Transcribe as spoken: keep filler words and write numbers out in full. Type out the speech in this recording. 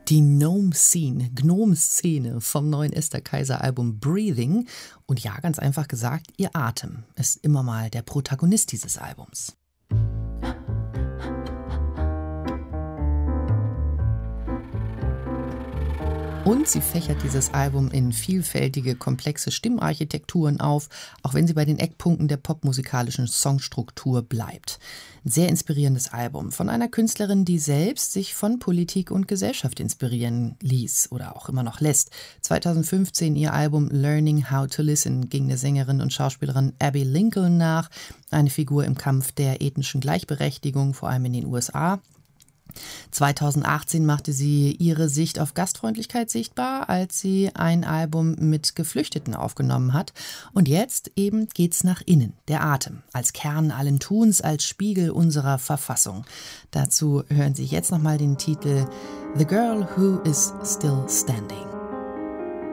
Die Gnome Scene, Gnome-Szene vom neuen Esther Kaiser-Album Breathing. Und ja, ganz einfach gesagt, ihr Atem ist immer mal der Protagonist dieses Albums. Und sie fächert dieses Album in vielfältige, komplexe Stimmarchitekturen auf, auch wenn sie bei den Eckpunkten der popmusikalischen Songstruktur bleibt. Ein sehr inspirierendes Album von einer Künstlerin, die selbst sich von Politik und Gesellschaft inspirieren ließ oder auch immer noch lässt. zweitausendfünfzehn ihr Album Learning How to Listen ging der Sängerin und Schauspielerin Abby Lincoln nach, eine Figur im Kampf der ethnischen Gleichberechtigung, vor allem in den U S A. zweitausendachtzehn machte sie ihre Sicht auf Gastfreundlichkeit sichtbar, als sie ein Album mit Geflüchteten aufgenommen hat. Und jetzt eben geht's nach innen, der Atem, als Kern allen Tuns, als Spiegel unserer Verfassung. Dazu hören Sie jetzt nochmal den Titel The Girl Who Is Still Standing.